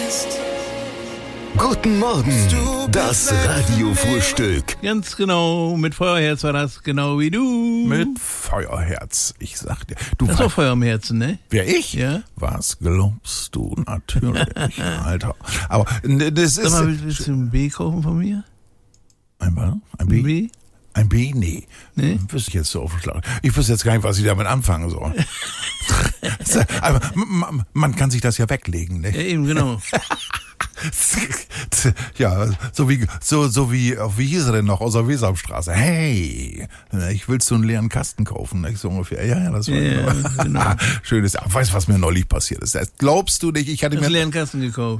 Guten Morgen, das Radiofrühstück. Ganz genau, mit Feuerherz war das, genau wie du. Mit Feuerherz, ich sag dir. Du Hast auch Feuer im Herzen, ne? Wer, ich? Ja. Was glaubst du? Natürlich, Alter. Aber das ist... Sag mal, willst du ein B kaufen von mir? Ein was? Ein B? Ein B? Ein B? Nee. Nee? Wüsste ich jetzt so aufgeschlagen. Ich wüsste jetzt gar nicht, was ich damit anfangen soll. Aber man kann sich das ja weglegen, ne? Ja, eben, genau. Ja, so wie, wie hieß er denn noch, aus der Wesamstraße? Hey, ich willst du einen leeren Kasten kaufen, nicht so ungefähr. Ja, das war genau. Schönes. Weißt du, was mir neulich passiert ist? Das glaubst du nicht? Ich hatte mir einen leeren Kasten gekauft.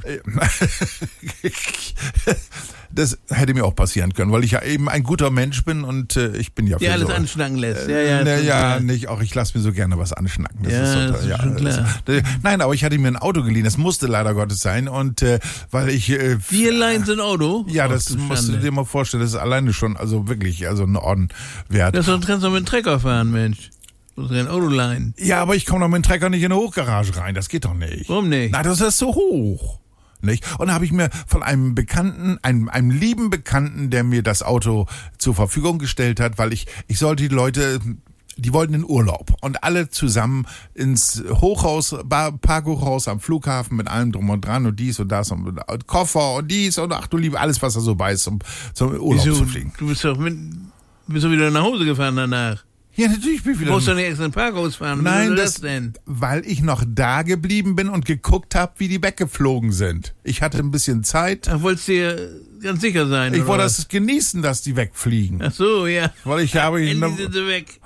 Das hätte mir auch passieren können, weil ich ja eben ein guter Mensch bin und ich bin ja für alles so, anschnacken lässt. Nicht auch. Ich lasse mir so gerne was anschnacken. Das das ist schon klar. Nein, aber ich hatte mir ein Auto geliehen. Das musste leider Gottes sein und weil ich Wir leihen so ein Auto? Ja, das musst du dir mal vorstellen. Das ist alleine schon, also wirklich, also ein Orden wert. Das kannst du mit dem Trecker fahren, Mensch. Du musst ein Auto leihen. Ja, aber ich komme doch mit dem Trecker nicht in eine Hochgarage rein. Das geht doch nicht. Warum nicht? Na, das ist so hoch. Nicht? Und da habe ich mir von einem Bekannten, einem lieben Bekannten, der mir das Auto zur Verfügung gestellt hat, weil ich sollte die Leute, die wollten in Urlaub und alle zusammen ins Hochhaus, Parkhochhaus am Flughafen mit allem drum und dran und dies und das und Koffer und dies und ach du Liebe, alles was da so bei ist, zum Urlaub zu fliegen. Du bist doch wieder nach Hause gefahren danach. Ja, natürlich bin ich wieder. Du musst doch nicht extra in den Parkhaus fahren. Nein, das denn? Weil ich noch da geblieben bin und geguckt habe, wie die weggeflogen sind. Ich hatte ein bisschen Zeit. Ach, wolltest du dir ganz sicher sein? Ich wollte das genießen, dass die wegfliegen. Ach so, ja. Weil ich habe Endlich sind sie weg.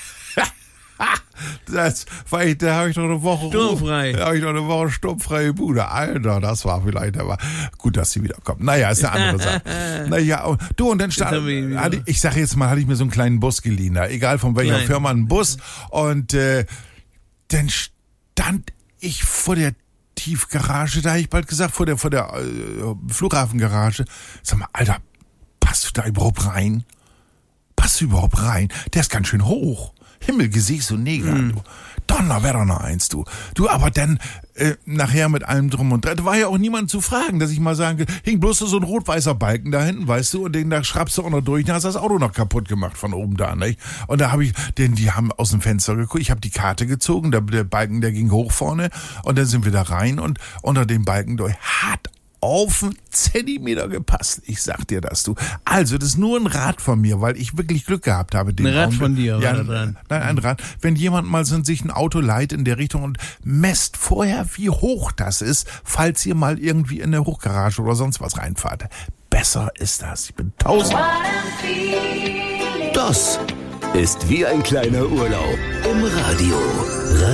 Da habe ich noch eine Woche sturmfrei. Da habe ich noch eine Woche sturmfreie Bude. Alter, das war vielleicht aber gut, dass sie wiederkommt. Naja, ist eine andere Sache. Naja, du, und dann hatte ich mir so einen kleinen Bus geliehen, da, egal von welcher Firma, einen Bus. Und dann stand ich vor der Tiefgarage, da habe ich bald gesagt, vor der Flughafengarage. Sag mal, Alter, passt du da überhaupt rein? Passt du überhaupt rein? Der ist ganz schön hoch. Himmel, Gesicht und Neger, du. Donner, wäre doch noch eins, du. Du, aber dann nachher mit allem drum und dran. Da war ja auch niemand zu fragen, dass ich mal sagen kann, hing bloß so ein rot-weißer Balken da hinten, weißt du, und den da schraubst du auch noch durch, dann hast du das Auto noch kaputt gemacht von oben da, nicht? Und da habe ich, die haben aus dem Fenster geguckt, ich habe die Karte gezogen, der Balken, der ging hoch vorne und dann sind wir da rein und unter dem Balken durch, hat auf einen Zentimeter gepasst. Ich sag dir das, du. Also, das ist nur ein Rat von mir, weil ich wirklich Glück gehabt habe. Ein Rat von dir, ja, war da dran? Nein, ein Rat. Wenn jemand mal sich ein Auto leiht in der Richtung und messt vorher, wie hoch das ist, falls ihr mal irgendwie in eine Hochgarage oder sonst was reinfahrt. Besser ist das. Ich bin 1000. Das ist wie ein kleiner Urlaub im Radio.